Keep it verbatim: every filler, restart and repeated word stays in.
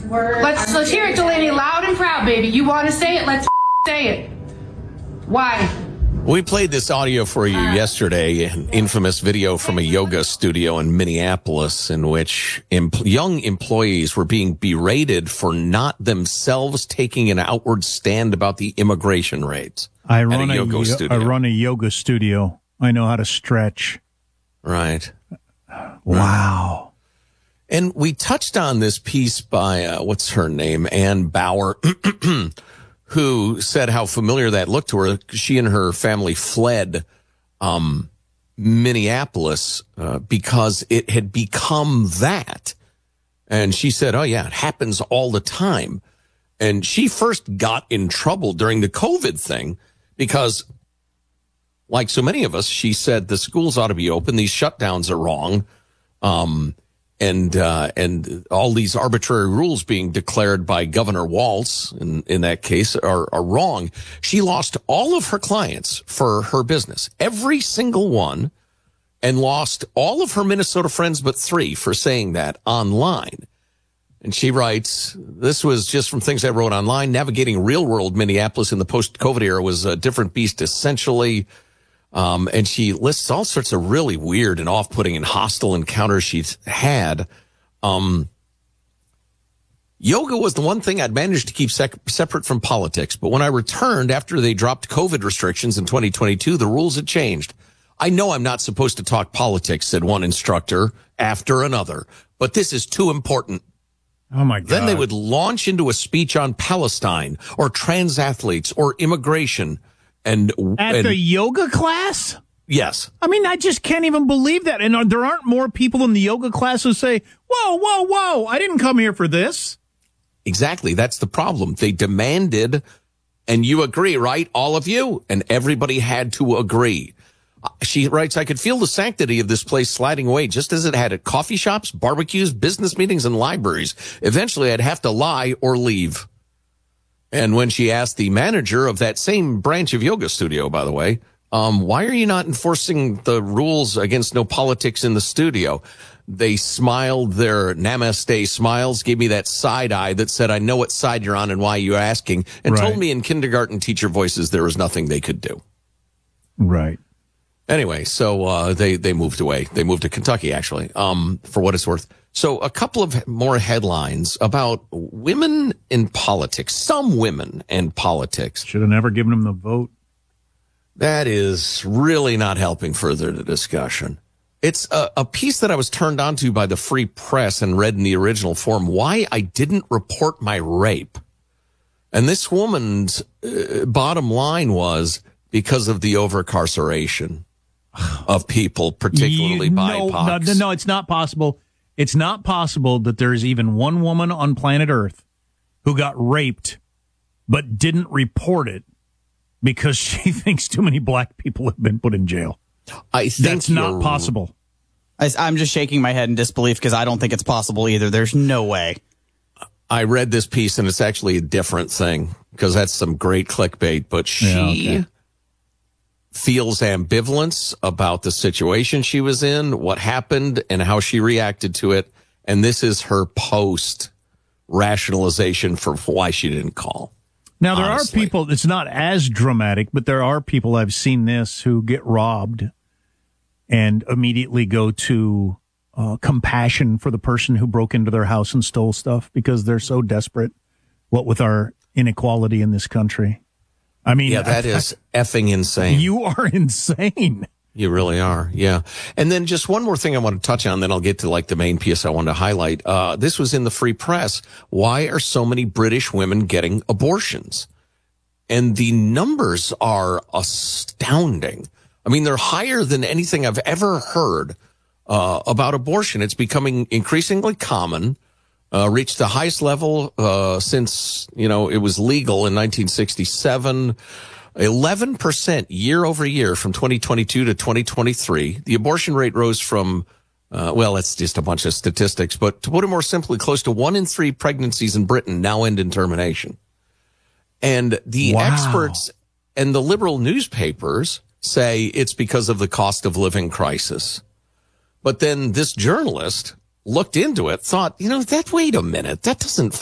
Let's let's hear it, Delaney, loud and proud, baby. You want to say it? Let's say it. Why? We played this audio for you yesterday, an infamous video from a yoga studio in Minneapolis in which em- young employees were being berated for not themselves taking an outward stand about the immigration rates. I run at a a, yoga yo- studio. I run a yoga studio. I know how to stretch. Right. Wow. And we touched on this piece by, uh, what's her name, Ann Bauer, who said how familiar that looked to her. She and her family fled um, Minneapolis uh, because it had become that. And she said, oh, yeah, it happens all the time. And she first got in trouble during the COVID thing because, like so many of us, she said the schools ought to be open. These shutdowns are wrong. Um And, uh, and all these arbitrary rules being declared by Governor Walz in, in that case are, are wrong. She lost all of her clients for her business, every single one, and lost all of her Minnesota friends but three for saying that online. And she writes, this was just from things I wrote online. Navigating real world Minneapolis in the post-COVID era was a different beast essentially. Um, and she lists all sorts of really weird and off-putting and hostile encounters she's had. Um, yoga was the one thing I'd managed to keep sec- separate from politics. But when I returned after they dropped COVID restrictions in twenty twenty-two, the rules had changed. I know I'm not supposed to talk politics, said one instructor after another, but this is too important. Oh, my God. Then they would launch into a speech on Palestine or trans athletes or immigration. And At and, the yoga class? Yes. I mean, I just can't even believe that. And there aren't more people in the yoga class who say, whoa, whoa, whoa, I didn't come here for this. Exactly. That's the problem. They demanded, and you agree, right? All of you? And everybody had to agree. She writes, I could feel the sanctity of this place sliding away, just as it had at coffee shops, barbecues, business meetings, and libraries. Eventually, I'd have to lie or leave. And when she asked the manager of that same branch of yoga studio, by the way, um, why are you not enforcing the rules against no politics in the studio? They smiled their namaste smiles, gave me that side eye that said, I know what side you're on and why you're asking, and Right. told me in kindergarten teacher voices there was nothing they could do. Right. Anyway, so uh, they, they moved away. They moved to Kentucky, actually, um, for what it's worth. So a couple of more headlines about women in politics, some women in politics. Should have never given them the vote. That is really not helping further the discussion. It's a, a piece that I was turned on to by the Free Press and read in the original form, Why I Didn't Report My Rape. And this woman's uh, bottom line was because of the overcarceration of people, particularly You- B I no, P O Cs. no, no, it's not possible. It's not possible that there's even one woman on planet Earth who got raped but didn't report it because she thinks too many black people have been put in jail. I think That's not you're- possible. I, I'm just shaking my head in disbelief because I don't think it's possible either. There's no way. I read this piece and it's actually a different thing because that's some great clickbait, but she Yeah, okay. feels ambivalence about the situation she was in, what happened, and how she reacted to it. And this is her post rationalization for why she didn't call. Now, there honestly. are people, it's not as dramatic, but there are people, I've seen this, who get robbed and immediately go to uh, compassion for the person who broke into their house and stole stuff because they're so desperate, what with our inequality in this country. I mean, Yeah, that I- is effing insane. You are insane. You really are. Yeah. And then just one more thing I want to touch on, then I'll get to like the main piece I want to highlight. Uh, this was in the Free Press. Why are so many British women getting abortions? And the numbers are astounding. I mean, they're higher than anything I've ever heard uh, about abortion. It's becoming increasingly common, uh, reached the highest level uh, since, you know, it was legal in nineteen sixty-seven. eleven percent year over year from twenty twenty-two to twenty twenty-three. The abortion rate rose from, uh, well, it's just a bunch of statistics, but to put it more simply, close to one in three pregnancies in Britain now end in termination. And the Wow. experts and the liberal newspapers say it's because of the cost of living crisis. But then this journalist looked into it, thought, you know, that, wait a minute, that doesn't